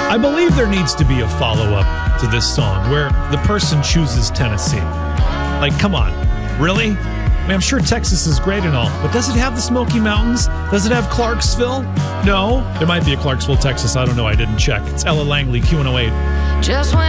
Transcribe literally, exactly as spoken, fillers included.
I believe there needs to be a follow-up to this song where the person chooses Tennessee. Like, come on. Really? I mean, I'm sure Texas is great and all, but does it have the Smoky Mountains? Does it have Clarksville? No. There might be a Clarksville, Texas. I don't know. I didn't check. It's Ella Langley, Q one oh eight. Just when